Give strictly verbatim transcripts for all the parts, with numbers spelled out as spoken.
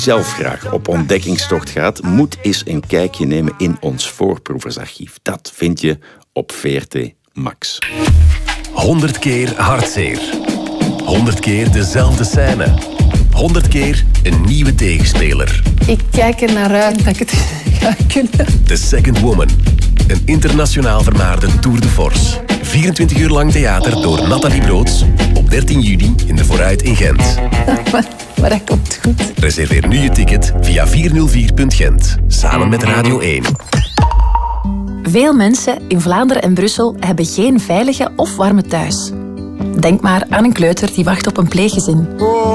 zelf graag op ontdekkingstocht gaat, moet eens een kijkje nemen in ons voorproeversarchief. Dat vind je op V R T Max. honderd keer hartzeer. honderd keer dezelfde scène. honderd keer een nieuwe tegenspeler. Ik kijk er naar uit dat ik het ga kunnen. The Second Woman. Een internationaal vermaarde tour de force. vierentwintig uur lang theater door Nathalie Broods. Op dertien juni in de Vooruit in Gent. Maar, maar dat komt goed. Reserveer nu je ticket via vierhonderdvier punt gent. Samen met Radio één. Veel mensen in Vlaanderen en Brussel hebben geen veilige of warme thuis. Denk maar aan een kleuter die wacht op een pleeggezin.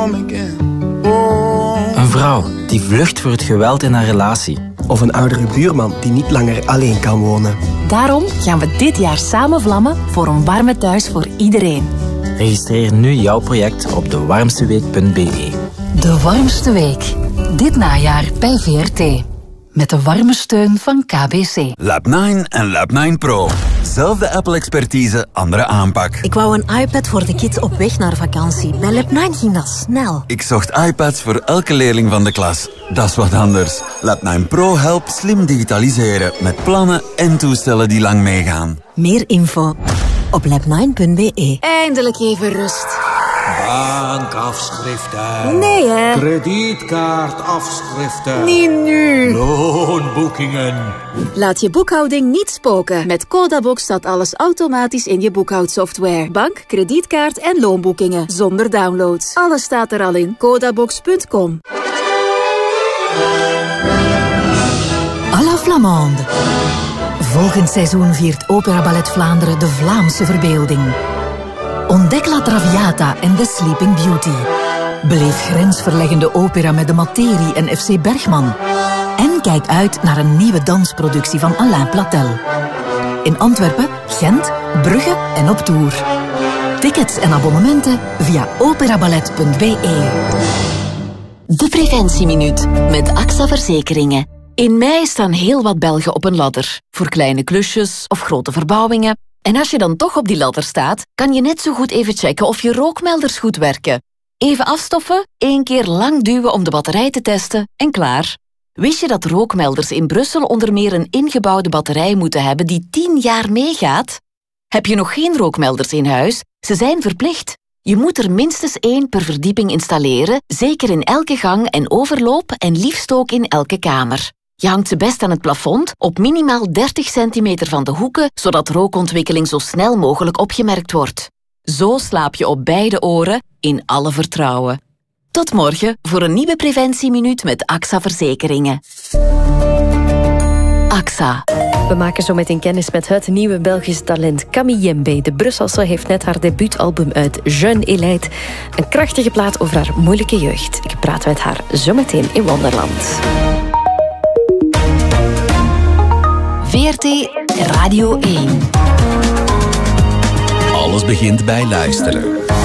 Een vrouw die vlucht voor het geweld in haar relatie. Of een oudere buurman die niet langer alleen kan wonen. Daarom gaan we dit jaar samen vlammen voor een warme thuis voor iedereen. Registreer nu jouw project op de warmste week punt b e. De Warmste Week. Dit najaar bij V R T. Met de warme steun van K B C. Lab negen en Lab negen Pro. Zelfde Apple-expertise, andere aanpak. Ik wou een iPad voor de kids op weg naar vakantie. Bij Lab negen ging dat snel. Ik zocht iPads voor elke leerling van de klas. Dat is wat anders. Lab negen Pro helpt slim digitaliseren. Met plannen en toestellen die lang meegaan. Meer info op lab negen punt b e. Eindelijk even rust. Bankafschriften. Nee, hè. Kredietkaartafschriften. Niet nu. Loonboekingen. Laat je boekhouding niet spoken. Met Codabox staat alles automatisch in je boekhoudsoftware. Bank, kredietkaart en loonboekingen. Zonder downloads. Alles staat er al in. Codabox punt com. À la Flamande. Volgend seizoen viert Opera Ballet Vlaanderen de Vlaamse verbeelding. Ontdek La Traviata en The Sleeping Beauty. Beleef grensverleggende opera met de Materie en F C Bergman. En kijk uit naar een nieuwe dansproductie van Alain Platel. In Antwerpen, Gent, Brugge en op tour. Tickets en abonnementen via operaballet punt b e. De Preventieminuut met A X A Verzekeringen. In mei staan heel wat Belgen op een ladder. Voor kleine klusjes of grote verbouwingen. En als je dan toch op die ladder staat, kan je net zo goed even checken of je rookmelders goed werken. Even afstoffen, één keer lang duwen om de batterij te testen en klaar. Wist je dat rookmelders in Brussel onder meer een ingebouwde batterij moeten hebben die tien jaar meegaat? Heb je nog geen rookmelders in huis? Ze zijn verplicht. Je moet er minstens één per verdieping installeren, zeker in elke gang en overloop en liefst ook in elke kamer. Je hangt ze best aan het plafond, op minimaal dertig centimeter van de hoeken, zodat rookontwikkeling zo snel mogelijk opgemerkt wordt. Zo slaap je op beide oren, in alle vertrouwen. Tot morgen voor een nieuwe Preventieminuut met A X A Verzekeringen. A X A. We maken zo meteen kennis met het nieuwe Belgisch talent Camille Jembe. De Brusselse heeft net haar debuutalbum uit, Jeune Elite. Een krachtige plaat over haar moeilijke jeugd. Ik praat met haar zo meteen in Wonderland. V R T Radio één. Alles begint bij luisteren.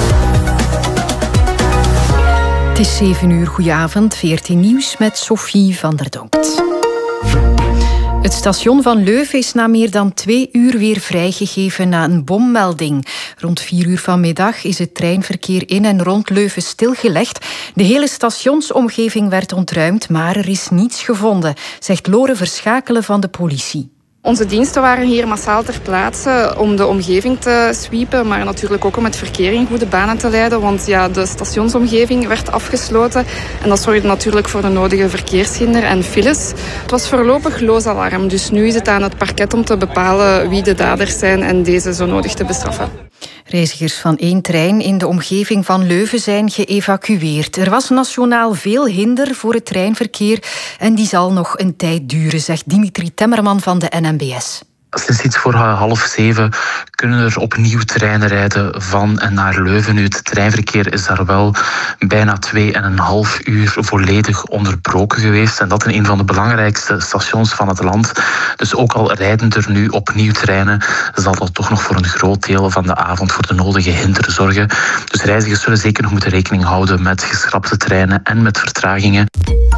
Het is zeven uur, goedenavond. V R T Nieuws met Sophie van der Donkt. Het station van Leuven is na meer dan twee uur weer vrijgegeven na een bommelding. Rond vier uur vanmiddag is het treinverkeer in en rond Leuven stilgelegd. De hele stationsomgeving werd ontruimd, maar er is niets gevonden, zegt Lore Verschakelen van de politie. Onze diensten waren hier massaal ter plaatse om de omgeving te sweepen, maar natuurlijk ook om het verkeer in goede banen te leiden, want ja, de stationsomgeving werd afgesloten en dat zorgde natuurlijk voor de nodige verkeershinder en files. Het was voorlopig loos alarm, dus nu is het aan het parket om te bepalen wie de daders zijn en deze zo nodig te bestraffen. Reizigers van één trein in de omgeving van Leuven zijn geëvacueerd. Er was nationaal veel hinder voor het treinverkeer en die zal nog een tijd duren, zegt Dimitri Temmerman van de N M B S. Sinds iets voor half zeven kunnen er opnieuw treinen rijden van en naar Leuven. Nu, het treinverkeer is daar wel bijna twee en een half uur volledig onderbroken geweest. En dat in een van de belangrijkste stations van het land. Dus ook al rijden er nu opnieuw treinen, zal dat toch nog voor een groot deel van de avond voor de nodige hinder zorgen. Dus reizigers zullen zeker nog moeten rekening houden met geschrapte treinen en met vertragingen.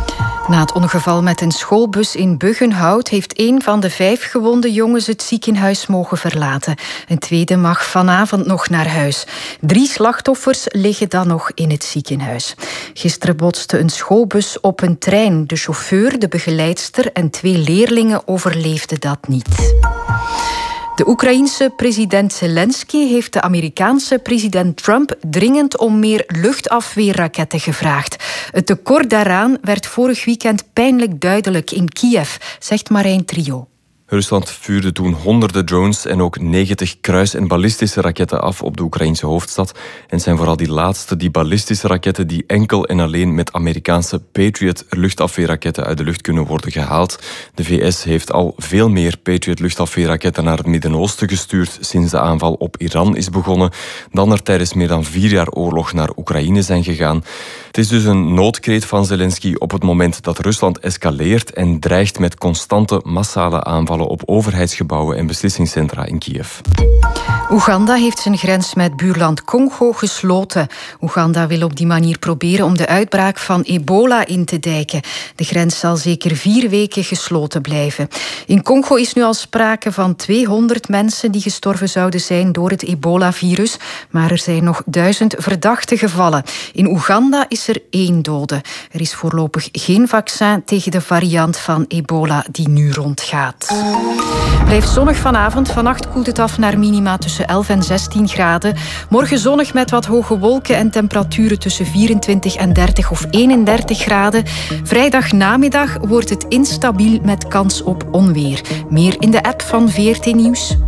Na het ongeval met een schoolbus in Buggenhout heeft een van de vijf gewonde jongens het ziekenhuis mogen verlaten. Een tweede mag vanavond nog naar huis. Drie slachtoffers liggen dan nog in het ziekenhuis. Gisteren botste een schoolbus op een trein. De chauffeur, de begeleidster en twee leerlingen overleefden dat niet. De Oekraïense president Zelensky heeft de Amerikaanse president Trump dringend om meer luchtafweerraketten gevraagd. Het tekort daaraan werd vorig weekend pijnlijk duidelijk in Kiev, zegt Marijn Trio. Rusland vuurde toen honderden drones en ook negentig kruis- en ballistische raketten af op de Oekraïnse hoofdstad. En het zijn vooral die laatste, die ballistische raketten, die enkel en alleen met Amerikaanse Patriot luchtafweerraketten uit de lucht kunnen worden gehaald. De V S heeft al veel meer Patriot luchtafweerraketten naar het Midden-Oosten gestuurd sinds de aanval op Iran is begonnen, dan er tijdens meer dan vier jaar oorlog naar Oekraïne zijn gegaan. Het is dus een noodkreet van Zelensky op het moment dat Rusland escaleert en dreigt met constante massale aanvallen op overheidsgebouwen en beslissingscentra in Kiev. Oeganda heeft zijn grens met buurland Congo gesloten. Oeganda wil op die manier proberen om de uitbraak van ebola in te dijken. De grens zal zeker vier weken gesloten blijven. In Congo is nu al sprake van tweehonderd mensen die gestorven zouden zijn door het ebola-virus, maar er zijn nog duizend verdachte gevallen. In Oeganda is er één dode. Er is voorlopig geen vaccin tegen de variant van ebola die nu rondgaat. Blijft zonnig vanavond. Vannacht koelt het af naar minima tussen elf en zestien graden. Morgen zonnig met wat hoge wolken en temperaturen tussen vierentwintig en dertig of eenendertig graden. Vrijdag namiddag wordt het instabiel met kans op onweer. Meer in de app van V R T Nieuws.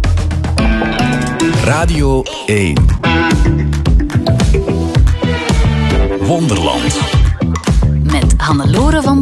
Radio één. Wonderland. Met Hannelore van